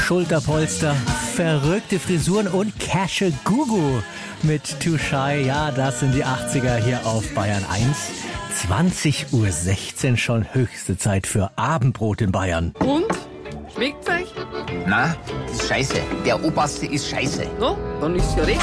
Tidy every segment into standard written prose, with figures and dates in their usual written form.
Schulterpolster, verrückte Frisuren und Cashe Gugu mit Too Shy. Ja, das sind die 80er hier auf Bayern 1. 20:16 Uhr schon, höchste Zeit für Abendbrot in Bayern. Und? Schmeckt's euch? Na, das ist scheiße. Der Oberste ist scheiße. No, dann ist's ja recht.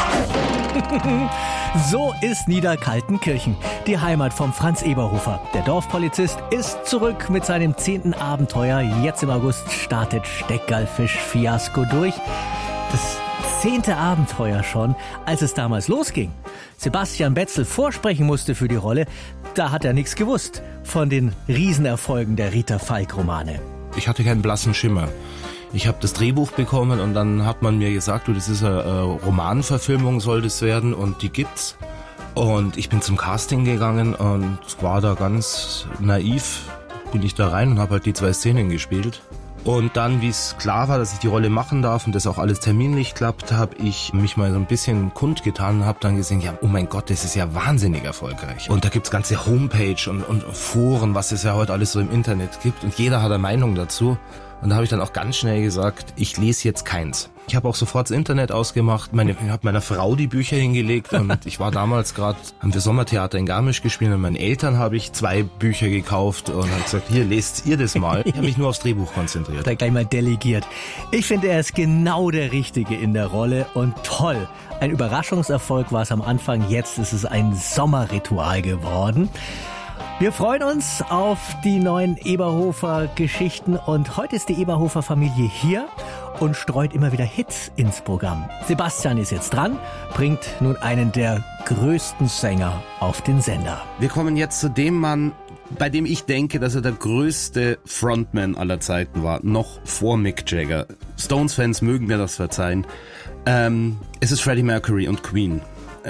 So ist Niederkaltenkirchen, die Heimat vom Franz Eberhofer. Der Dorfpolizist ist zurück mit seinem 10. Abenteuer. Jetzt im August startet Steckerlfisch-Fiasko durch. Das 10. Abenteuer schon, als es damals losging. Sebastian Betzel vorsprechen musste für die Rolle, da hat er nichts gewusst von den Riesenerfolgen der Rita Falk-Romane. Ich hatte keinen blassen Schimmer. Ich habe das Drehbuch bekommen und dann hat man mir gesagt, du, das ist eine Romanverfilmung, soll das werden, und die gibt's. Und ich bin zum Casting gegangen und war da ganz naiv, bin ich da rein und habe halt die 2 Szenen gespielt. Und dann, wie es klar war, dass ich die Rolle machen darf und das auch alles terminlich klappt, habe ich mich mal so ein bisschen kundgetan und habe dann gesehen, ja, oh mein Gott, das ist ja wahnsinnig erfolgreich. Und da gibt's ganze Homepage und Foren, was es ja heute alles so im Internet gibt, und jeder hat eine Meinung dazu. Und da habe ich dann auch ganz schnell gesagt, ich lese jetzt keins. Ich habe auch sofort das Internet ausgemacht, ich habe meiner Frau die Bücher hingelegt und ich war damals gerade, haben wir Sommertheater in Garmisch gespielt und meinen Eltern habe ich 2 Bücher gekauft und habe gesagt, hier, lest ihr das mal. Ich habe mich nur aufs Drehbuch konzentriert. Hat er gleich mal delegiert. Ich finde, er ist genau der Richtige in der Rolle und toll. Ein Überraschungserfolg war es am Anfang, jetzt ist es ein Sommerritual geworden. Wir freuen uns auf die neuen Eberhofer-Geschichten und heute ist die Eberhofer-Familie hier und streut immer wieder Hits ins Programm. Sebastian ist jetzt dran, bringt nun einen der größten Sänger auf den Sender. Wir kommen jetzt zu dem Mann, bei dem ich denke, dass er der größte Frontman aller Zeiten war, noch vor Mick Jagger. Stones-Fans mögen mir das verzeihen. Es ist Freddie Mercury und Queen.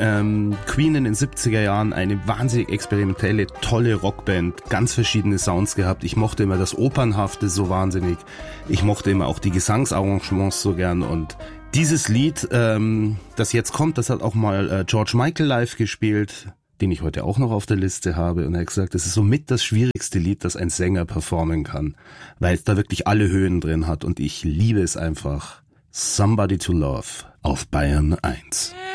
Queen in den 70er Jahren, eine wahnsinnig experimentelle, tolle Rockband, ganz verschiedene Sounds gehabt. Ich mochte immer das Opernhafte so wahnsinnig. Ich mochte immer auch die Gesangsarrangements so gern, und dieses Lied, das jetzt kommt, das hat auch mal George Michael live gespielt, den ich heute auch noch auf der Liste habe, und er hat gesagt, das ist somit das schwierigste Lied, das ein Sänger performen kann, weil es da wirklich alle Höhen drin hat, und ich liebe es einfach. Somebody to Love auf Bayern 1.